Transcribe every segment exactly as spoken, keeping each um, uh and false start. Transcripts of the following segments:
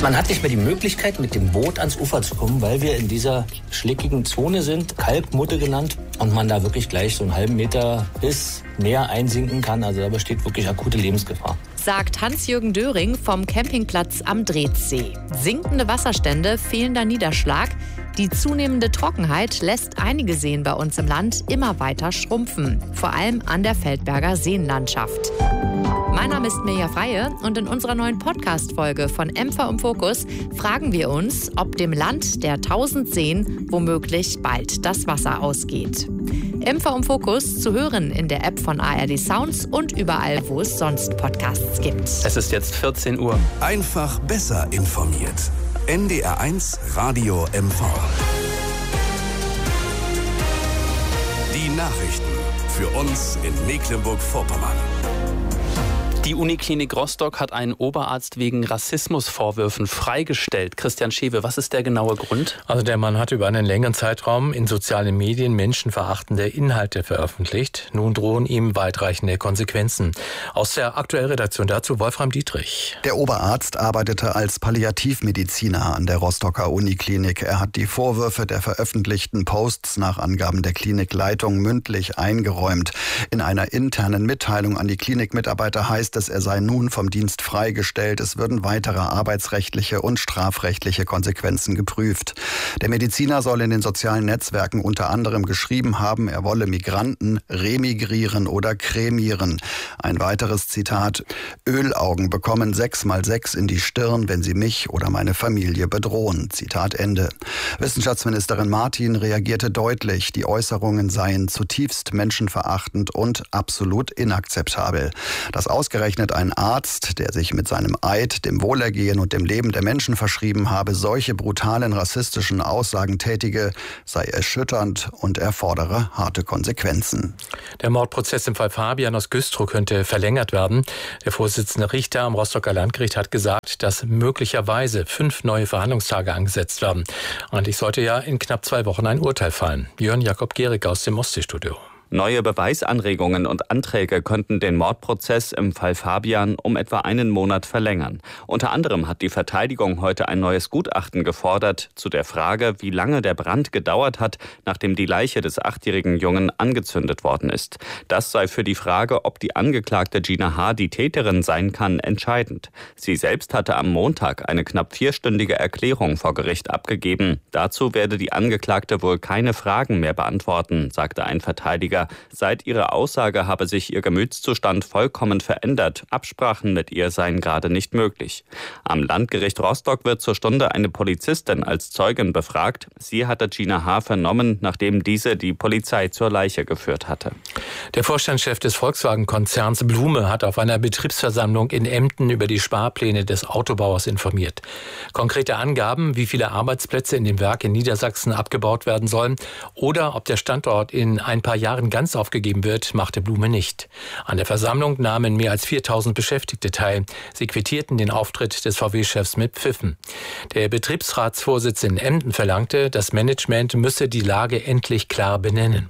Man hat nicht mehr die Möglichkeit, mit dem Boot ans Ufer zu kommen, weil wir in dieser schlickigen Zone sind, Kalkmutte genannt, und man da wirklich gleich so einen halben Meter bis mehr einsinken kann. Also da besteht wirklich akute Lebensgefahr. Sagt Hans-Jürgen Döring vom Campingplatz am Dretzsee. Sinkende Wasserstände, fehlender Niederschlag. Die zunehmende Trockenheit lässt einige Seen bei uns im Land immer weiter schrumpfen. Vor allem an der Feldberger Seenlandschaft. Mein Name ist Mirja Freie und in unserer neuen Podcast-Folge von M V im Fokus fragen wir uns, ob dem Land der tausend Seen womöglich bald das Wasser ausgeht. M V im Fokus zu hören in der App von A R D Sounds und überall, wo es sonst Podcasts gibt. Es ist jetzt vierzehn Uhr. Einfach besser informiert. N D R eins Radio M V. Die Nachrichten für uns in Mecklenburg-Vorpommern. Die Uniklinik Rostock hat einen Oberarzt wegen Rassismusvorwürfen freigestellt. Christian Schewe, was ist der genaue Grund? Also der Mann hat über einen längeren Zeitraum in sozialen Medien menschenverachtende Inhalte veröffentlicht. Nun drohen ihm weitreichende Konsequenzen. Aus der aktuellen Redaktion dazu Wolfram Dietrich. Der Oberarzt arbeitete als Palliativmediziner an der Rostocker Uniklinik. Er hat die Vorwürfe der veröffentlichten Posts nach Angaben der Klinikleitung mündlich eingeräumt. In einer internen Mitteilung an die Klinikmitarbeiter heißt es, er sei nun vom Dienst freigestellt. Es würden weitere arbeitsrechtliche und strafrechtliche Konsequenzen geprüft. Der Mediziner soll in den sozialen Netzwerken unter anderem geschrieben haben, er wolle Migranten remigrieren oder cremieren. Ein weiteres Zitat: Ölaugen bekommen sechs mal sechs in die Stirn, wenn sie mich oder meine Familie bedrohen. Zitat Ende. Wissenschaftsministerin Martin reagierte deutlich, die Äußerungen seien zutiefst menschenverachtend und absolut inakzeptabel. Dass ausgerechnet ein Arzt, der sich mit seinem Eid dem Wohlergehen und dem Leben der Menschen verschrieben habe, solche brutalen rassistischen Aussagen tätige, sei erschütternd und erfordere harte Konsequenzen. Der Mordprozess im Fall Fabian aus Güstrow könnte verlängert werden. Der Vorsitzende Richter am Rostocker Landgericht hat gesagt, dass möglicherweise fünf neue Verhandlungstage angesetzt werden. Eigentlich sollte ja in knapp zwei Wochen ein Urteil fallen. Jörn Jakob Gehrig aus dem Ostseestudio. Neue Beweisanregungen und Anträge könnten den Mordprozess im Fall Fabian um etwa einen Monat verlängern. Unter anderem hat die Verteidigung heute ein neues Gutachten gefordert zu der Frage, wie lange der Brand gedauert hat, nachdem die Leiche des achtjährigen Jungen angezündet worden ist. Das sei für die Frage, ob die Angeklagte Gina H. die Täterin sein kann, entscheidend. Sie selbst hatte am Montag eine knapp vierstündige Erklärung vor Gericht abgegeben. Dazu werde die Angeklagte wohl keine Fragen mehr beantworten, sagte ein Verteidiger. Seit ihrer Aussage habe sich ihr Gemütszustand vollkommen verändert. Absprachen mit ihr seien gerade nicht möglich. Am Landgericht Rostock wird zur Stunde eine Polizistin als Zeugin befragt. Sie hatte Gina H. vernommen, nachdem diese die Polizei zur Leiche geführt hatte. Der Vorstandschef des Volkswagen-Konzerns Blume hat auf einer Betriebsversammlung in Emden über die Sparpläne des Autobauers informiert. Konkrete Angaben, wie viele Arbeitsplätze in dem Werk in Niedersachsen abgebaut werden sollen oder ob der Standort in ein paar Jahren ganz aufgegeben wird, machte Blume nicht. An der Versammlung nahmen mehr als viertausend Beschäftigte teil. Sie quittierten den Auftritt des V W-Chefs mit Pfiffen. Der Betriebsratsvorsitzende in Emden verlangte, das Management müsse die Lage endlich klar benennen.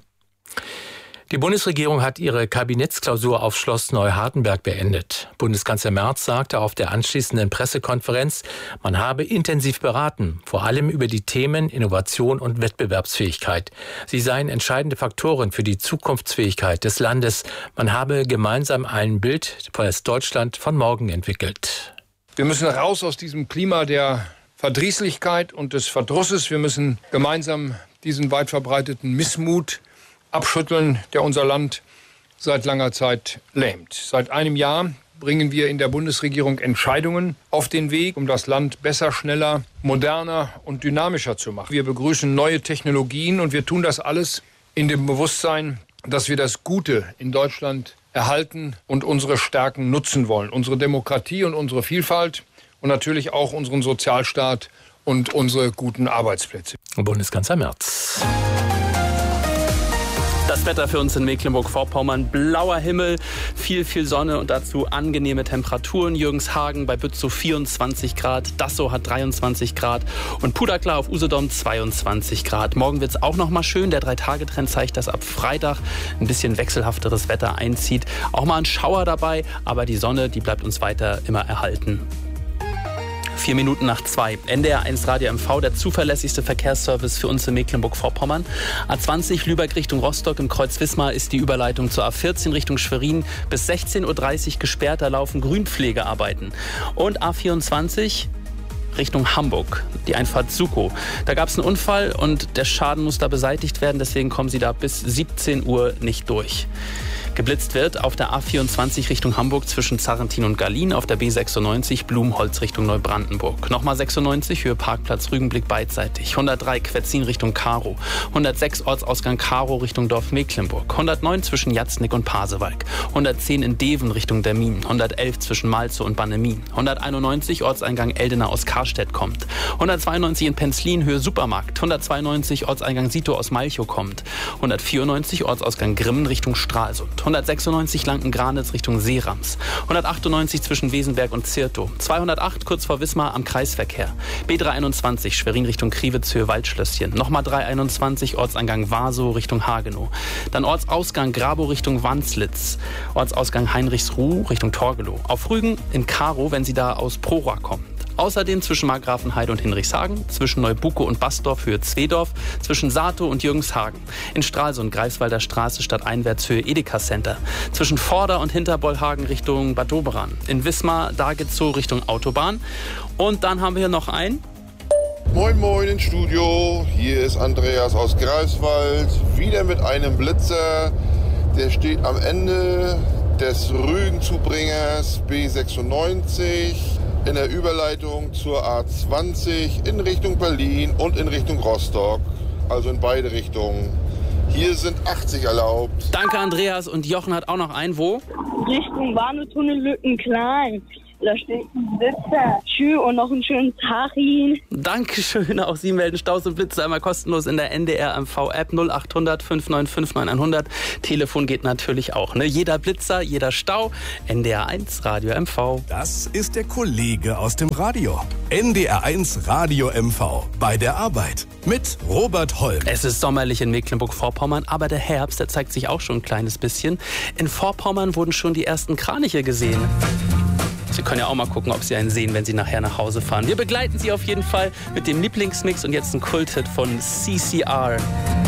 Die Bundesregierung hat ihre Kabinettsklausur auf Schloss Neuhardenberg beendet. Bundeskanzler Merz sagte auf der anschließenden Pressekonferenz, man habe intensiv beraten, vor allem über die Themen Innovation und Wettbewerbsfähigkeit. Sie seien entscheidende Faktoren für die Zukunftsfähigkeit des Landes. Man habe gemeinsam ein Bild für das Deutschland von morgen entwickelt. Wir müssen raus aus diesem Klima der Verdrießlichkeit und des Verdrusses. Wir müssen gemeinsam diesen weit verbreiteten Missmut abschütteln, der unser Land seit langer Zeit lähmt. Seit einem Jahr bringen wir in der Bundesregierung Entscheidungen auf den Weg, um das Land besser, schneller, moderner und dynamischer zu machen. Wir begrüßen neue Technologien und wir tun das alles in dem Bewusstsein, dass wir das Gute in Deutschland erhalten und unsere Stärken nutzen wollen. Unsere Demokratie und unsere Vielfalt und natürlich auch unseren Sozialstaat und unsere guten Arbeitsplätze. Bundeskanzler Merz. Das Wetter für uns in Mecklenburg-Vorpommern, blauer Himmel, viel, viel Sonne und dazu angenehme Temperaturen. Jürgenshagen bei Bützow vierundzwanzig Grad, Dassow hat dreiundzwanzig Grad und Puderklar auf Usedom zweiundzwanzig Grad. Morgen wird es auch noch mal schön. Der Drei-Tage-Trend zeigt, dass ab Freitag ein bisschen wechselhafteres Wetter einzieht. Auch mal ein Schauer dabei, aber die Sonne, die bleibt uns weiter immer erhalten. Vier Minuten nach zwei. N D R eins Radio M V, der zuverlässigste Verkehrsservice für uns in Mecklenburg-Vorpommern. A zwanzig Lübeck Richtung Rostock im Kreuz Wismar ist die Überleitung zur A vierzehn Richtung Schwerin bis sechzehn Uhr dreißig gesperrt. Da laufen Grünpflegearbeiten. Und A vierundzwanzig Richtung Hamburg, die Einfahrt Sukow. Da gab es einen Unfall und der Schaden muss da beseitigt werden. Deswegen kommen Sie da bis siebzehn Uhr nicht durch. Geblitzt wird auf der A vierundzwanzig Richtung Hamburg zwischen Zarrentin und Gallien, auf der B sechsundneunzig Blumholz Richtung Neubrandenburg. Nochmal sechsundneunzig, Höhe Parkplatz Rügenblick beidseitig. hundertdrei Quetzin Richtung Karow. hundertsechs Ortsausgang Karow Richtung Dorf Mecklenburg. hundertneun zwischen Jatznick und Pasewalk. hundertzehn in Deven Richtung Dermin. hundertelf zwischen Malzow und Bannemin. hunderteinundneunzig Ortseingang Eldener aus Karstedt kommt. hundertzweiundneunzig in Penzlin Höhe Supermarkt. hundertzweiundneunzig Ortseingang Sito aus Malchow kommt. hundertvierundneunzig Ortsausgang Grimmen Richtung Stralsund. hundertsechsundneunzig Lanken-Granitz Richtung Seerams. hundertachtundneunzig zwischen Wesenberg und Zirtow. zweihundertacht kurz vor Wismar am Kreisverkehr. B dreihunderteinundzwanzig Schwerin Richtung Kriwitz Höhe Waldschlösschen. Nochmal dreihunderteinundzwanzig Ortseingang Wasow Richtung Hagenow. Dann Ortsausgang Grabow Richtung Wanslitz. Ortsausgang Heinrichsruh Richtung Torgelow. Auf Rügen in Karow, wenn Sie da aus Prora kommen. Außerdem zwischen Markgrafenheide und Hinrichshagen, zwischen Neubukow und Basdorf Höhe Zwedorf, zwischen Satow und Jürgenshagen. In Stralsund Greifswalder Straße stadteinwärts Höhe Edeka Center. Zwischen Vorder und Hinterbollhagen Richtung Bad Doberan. In Wismar Dagezow Richtung Autobahn. Und dann haben wir hier noch ein... Moin Moin ins Studio, hier ist Andreas aus Greifswald, wieder mit einem Blitzer, der steht am Ende des Rügenzubringers B sechsundneunzig in der Überleitung zur A zwanzig in Richtung Berlin und in Richtung Rostock, also in beide Richtungen. Hier sind achtzig erlaubt. Danke Andreas, und Jochen hat auch noch ein, wo? Richtung Warnetunnel Lückenklein. Da steht ein Blitzer. Tschüss und noch einen schönen Tag Ihnen. Dankeschön. Auch Sie melden Staus und Blitze einmal kostenlos in der N D R M V-App null acht hundert fünf neun fünf neun hundert. Telefon geht natürlich auch. Ne? Jeder Blitzer, jeder Stau. N D R eins Radio M V. Das ist der Kollege aus dem Radio. N D R eins Radio M V. Bei der Arbeit. Mit Robert Holm. Es ist sommerlich in Mecklenburg-Vorpommern, aber der Herbst, der zeigt sich auch schon ein kleines bisschen. In Vorpommern wurden schon die ersten Kraniche gesehen. Sie können ja auch mal gucken, ob Sie einen sehen, wenn Sie nachher nach Hause fahren. Wir begleiten Sie auf jeden Fall mit dem Lieblingsmix und jetzt ein Kulthit von C C R.